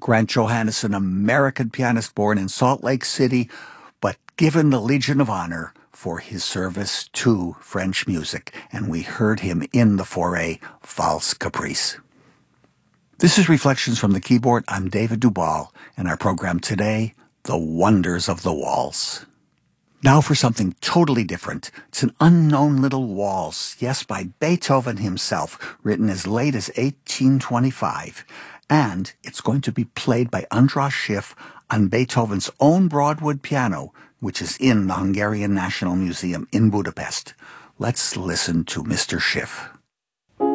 Grant Johannes, an American pianist born in Salt Lake City, but given the Legion of Honor for his service to French music, and we heard him in the Fauré Valse Caprice. This is Reflections from the Keyboard. I'm David Duvall, and our program today, The Wonders of the Waltz. Now for something totally different. It's an unknown little waltz, yes, by Beethoven himself, written as late as 1825. And it's going to be played by András Schiff on Beethoven's own Broadwood piano, which is in the Hungarian National Museum in Budapest. Let's listen to Mr. Schiff.